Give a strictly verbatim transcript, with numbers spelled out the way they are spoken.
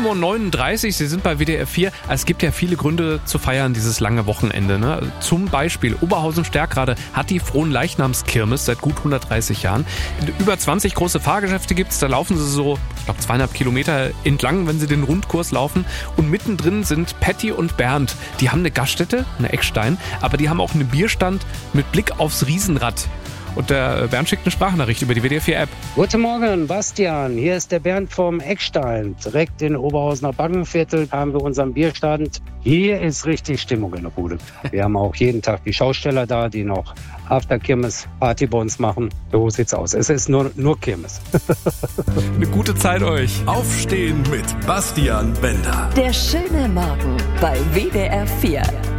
sieben Uhr neununddreißig, Sie sind bei W D R vier. Es gibt ja viele Gründe zu feiern, dieses lange Wochenende. Ne? Zum Beispiel Oberhausen-Stärkrade hat die Fronleichnamskirmes seit gut hundertdreißig Jahren. Über zwanzig große Fahrgeschäfte gibt's, da laufen sie so, ich glaube, zweieinhalb Kilometer entlang, wenn sie den Rundkurs laufen. Und mittendrin sind Patty und Bernd. Die haben eine Gaststätte, eine Eckstein, aber die haben auch einen Bierstand mit Blick aufs Riesenrad. Und der Bernd schickt eine Sprachnachricht über die W D R vier App. Guten Morgen, Bastian. Hier ist der Bernd vom Eckstein. Direkt in Oberhausener Baggenviertel haben wir unseren Bierstand. Hier ist richtig Stimmung in der Bude. Wir haben auch jeden Tag die Schausteller da, die noch After-Kirmes Party bei uns machen. So sieht's aus. Es ist nur, nur Kirmes. Eine gute Zeit euch. Aufstehen mit Bastian Bender. Der schöne Morgen bei W D R vier.